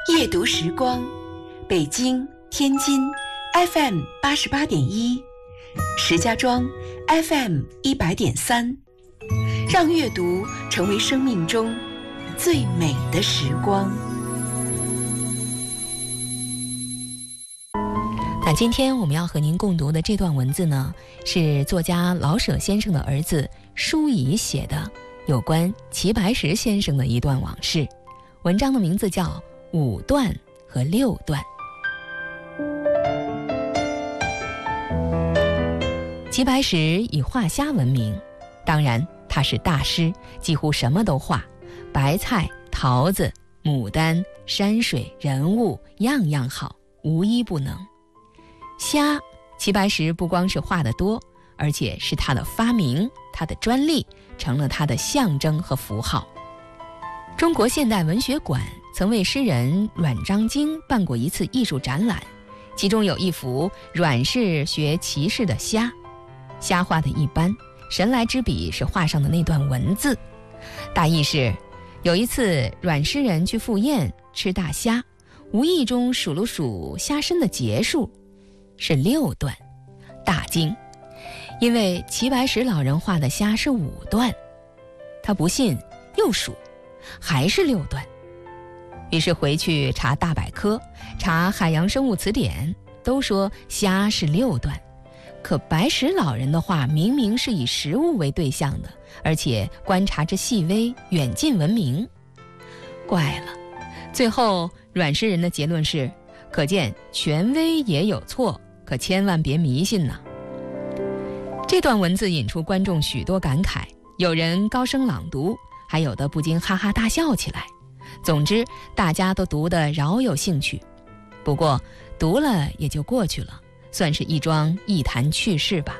夜读时光，北京、天津 FM 88.1，石家庄 FM 100.3，让阅读成为生命中最美的时光。 那今天我们要和您共读的这段文字呢，是作家老舍先生的儿子舒乙写的，有关齐白石先生的一段往事。文章的名字叫5段和6段。齐白石以画虾闻名，当然他是大师，几乎什么都画，白菜、桃子、牡丹、山水、人物，样样好，无一不能。虾，齐白石不光是画得多，而且是他的发明，他的专利，成了他的象征和符号。中国现代文学馆曾为诗人阮章京办过一次艺术展览，其中有一幅阮氏学齐氏的虾，虾画的一般，神来之笔是画上的那段文字。大意是，有一次阮诗人去赴宴吃大虾，无意中数了数虾身的节数，是6段，大惊，因为齐白石老人画的虾是5段。他不信，又数，还是6段。于是回去查大百科，查海洋生物词典，都说虾是6段。可白石老人的画明明是以实物为对象的，而且观察之细微，远近闻名。怪了，最后阮诗人的结论是，可见权威也有错，可千万别迷信呐。这段文字引出观众许多感慨，有人高声朗读，还有的不禁哈哈大笑起来。总之，大家都读得饶有兴趣。不过，读了也就过去了，算是一桩一谈趣事吧。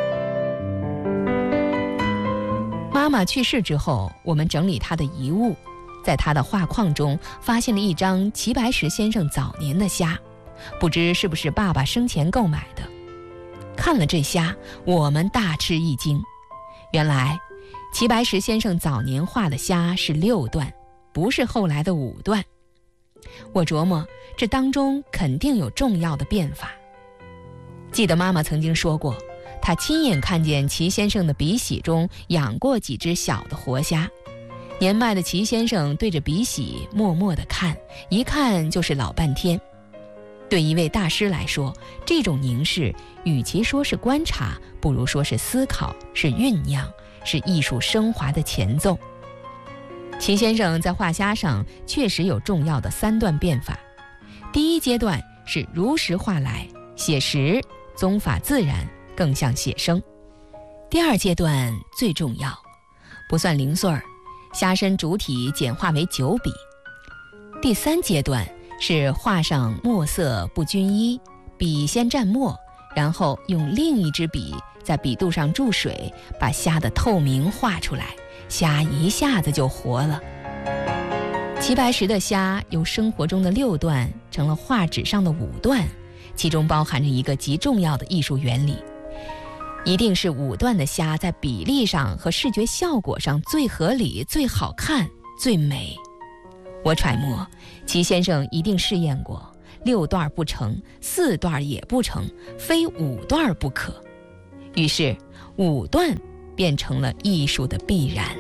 妈妈去世之后，我们整理她的遗物，在她的画框中发现了一张齐白石先生早年的虾，不知是不是爸爸生前购买的。看了这虾，我们大吃一惊，原来齐白石先生早年画的虾是6段，不是后来的5段。我琢磨，这当中肯定有重要的变法。记得妈妈曾经说过，她亲眼看见齐先生的笔洗中养过几只小的活虾。年迈的齐先生对着笔洗默默地看，一看就是老半天。对一位大师来说，这种凝视与其说是观察，不如说是思考，是酝酿，是艺术升华的前奏。齐先生在画虾上确实有重要的3段变法。第一阶段是如实画来，写实，宗法自然，更像写生。第2阶段最重要，不算零碎儿，虾身主体简化为9笔。第3阶段是画上墨色不均一，笔先蘸墨，然后用另一支笔在笔肚上注水，把虾的透明画出来，虾一下子就活了。齐白石的虾由生活中的6段成了画纸上的5段，其中包含着一个极重要的艺术原理，一定是5段的虾在比例上和视觉效果上最合理、最好看、最美。我揣摩，齐先生一定试验过，6段不成，4段也不成，非5段不可。于是5段变成了艺术的必然。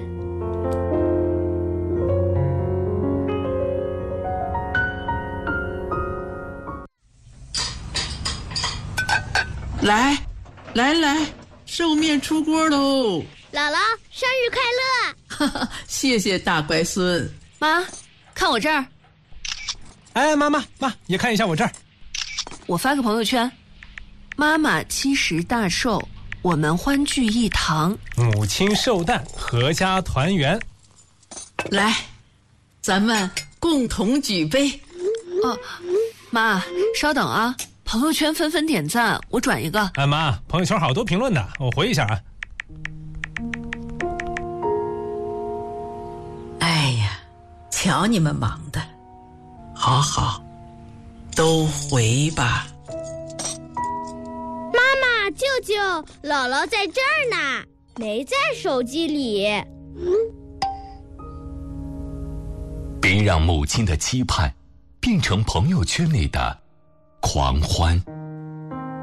来，寿面出锅喽！ 姥姥，生日快乐！ 哈哈，谢谢大乖孙。 妈，看我这儿。 哎，妈，也看一下我这儿。 我发个朋友圈，妈妈70大寿，我们欢聚一堂， 母亲寿诞，阖家团圆。 来，咱们共同举杯。 哦，妈，稍等啊，朋友圈纷纷点赞，我转一个。 哎，妈，朋友圈好多评论的，我回一下啊。 哎呀，瞧你们忙的，好，都回吧。 妈妈、舅舅，姥姥在这儿呢，没在手机里。 别让母亲的期盼变成朋友圈里的狂欢。